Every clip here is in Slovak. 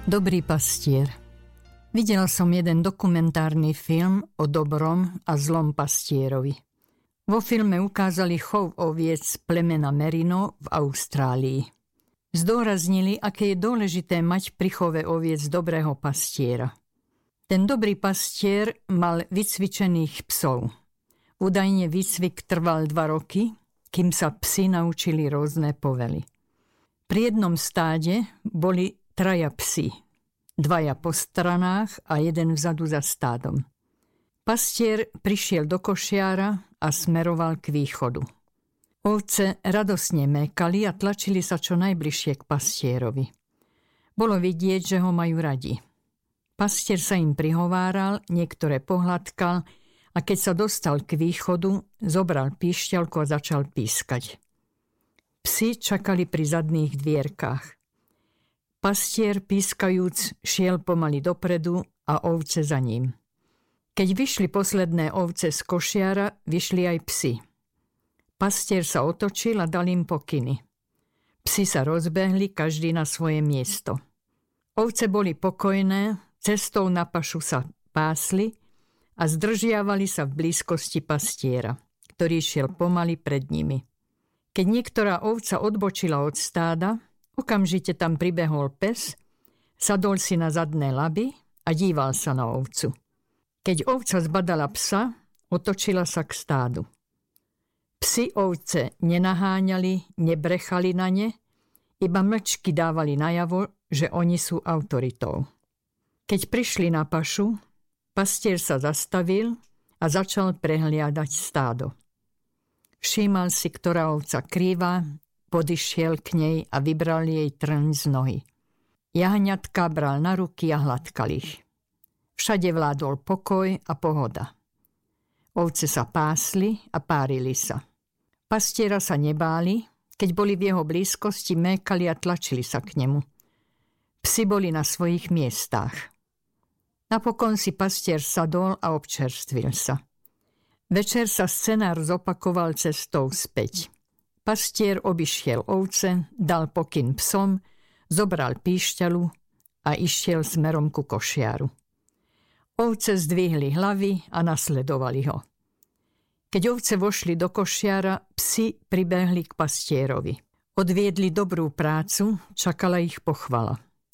Dobrý pastier. Videla som jeden dokumentárny film o dobrom a zlom pastierovi. Vo filme ukázali chov oviec plemena Merino v Austrálii. Zdôraznili, aké je dôležité mať pri chove oviec dobrého pastiera. Ten dobrý pastier mal vycvičených psov. Údajne výcvik trval 2 roky, kým sa psi naučili rôzne povely. Pri jednom stáde boli 3 psi, 2 po stranách a 1 vzadu za stádom. Pastier prišiel do košiara a smeroval k východu. Ovce radosne mékali a tlačili sa čo najbližšie k pastierovi. Bolo vidieť, že ho majú radi. Pastier sa im prihováral, niektoré pohľadkal a keď sa dostal k východu, zobral píšťalku a začal pískať. Psi čakali pri zadných dvierkách. Pastier pískajúc šiel pomaly dopredu a ovce za ním. Keď vyšli posledné ovce z košiara, vyšli aj psi. Pastier sa otočil a dal im pokyny. Psi sa rozbehli, každý na svoje miesto. Ovce boli pokojné, cestou na pašu sa pásli a zdržiavali sa v blízkosti pastiera, ktorý šiel pomaly pred nimi. Keď niektorá ovca odbočila od stáda, okamžite tam pribehol pes, sadol si na zadné laby a díval sa na ovcu. Keď ovca zbadala psa, otočila sa k stádu. Psi ovce nenaháňali, nebrechali na ne, iba mlčky dávali najavo, že oni sú autoritou. Keď prišli na pašu, pastier sa zastavil a začal prehliadať stádo. Všímal si, ktorá ovca krýva, podišiel k nej a vybral jej trň z nohy. Jahňatka bral na ruky a hladkal ich. Všade vládol pokoj a pohoda. Ovce sa pásli a párili sa. Pastiera sa nebáli, keď boli v jeho blízkosti, mékali a tlačili sa k nemu. Psi boli na svojich miestach. Napokon si pastier sadol a občerstvil sa. Večer sa scenár zopakoval cestou späť. Pastier obišiel ovce, dal pokyn psom, zobral píšťalu a išiel smerom ku košiaru. Ovce zdvihli hlavy a nasledovali ho. Keď ovce vošli do košiara, psi pribehli k pastierovi. Odviedli dobrú prácu, čakala ich pochvala.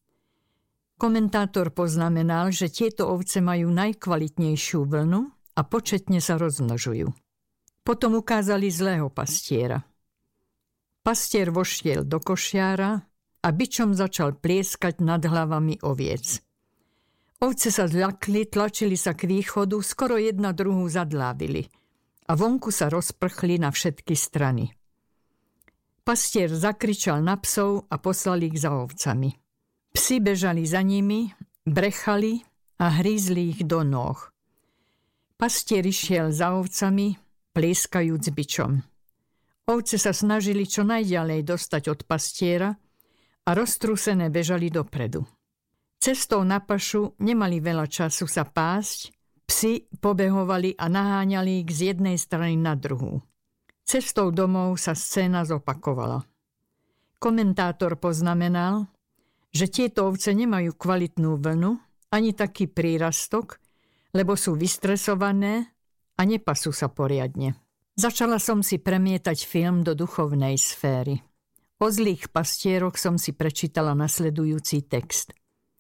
Komentátor poznamenal, že tieto ovce majú najkvalitnejšiu vlnu a početne sa rozmnožujú. Potom ukázali zlého pastiera. Pastier vošiel do košiara a bičom začal plieskať nad hlavami oviec. Ovce sa zľakli, tlačili sa k východu, skoro jedna druhú zadlávili a vonku sa rozprchli na všetky strany. Pastier zakričal na psov a poslal ich za ovcami. Psi bežali za nimi, brechali a hrízli ich do nôh. Pastier išiel za ovcami, plieskajúc bičom. Ovce sa snažili čo najďalej dostať od pastiera a roztrúsené bežali dopredu. Cestou na pašu nemali veľa času sa pásť, psi pobehovali a naháňali ich z jednej strany na druhú. Cestou domov sa scéna zopakovala. Komentátor poznamenal, že tieto ovce nemajú kvalitnú vlnu, ani taký prírastok, lebo sú vystresované a nepasú sa poriadne. Začala som si premietať film do duchovnej sféry. O zlých pastieroch som si prečítala nasledujúci text.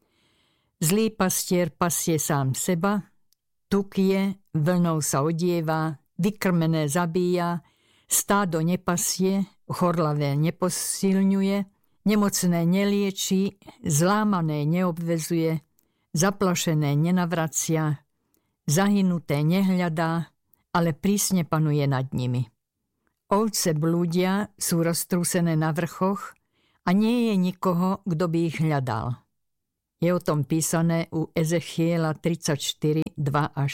Zlý pastier pasie sám seba, tukie, vlnou sa odieva, vykrmené zabíja, stádo nepasie, chorlavé neposilňuje, nemocné nelieči, zlámané neobvezuje, zaplašené nenavracia, zahynuté nehľadá, ale prísne panuje nad nimi. Ovce blúdia, sú roztrúsené na vrchoch a nie je nikoho, kto by ich hľadal. Je o tom písané u Ezechiela 34, 2 až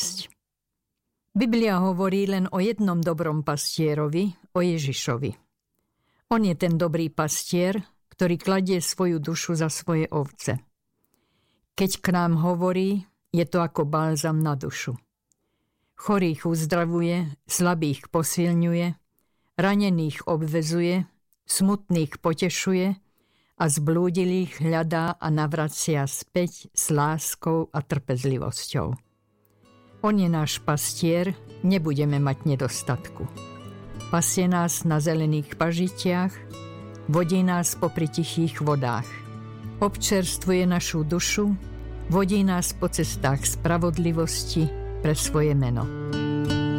6. Biblia hovorí len o jednom dobrom pastierovi, o Ježišovi. On je ten dobrý pastier, ktorý kladie svoju dušu za svoje ovce. Keď k nám hovorí, je to ako balzam na dušu. Chorých uzdravuje, slabých posilňuje, ranených obvezuje, smutných potešuje a zblúdilých hľadá a navracia späť s láskou a trpezlivosťou. On je náš pastier, nebudeme mať nedostatku. Pasie nás na zelených pažitiach, vodí nás popri tichých vodách. Občerstvuje našu dušu, vodí nás po cestách spravodlivosti pre svoje meno.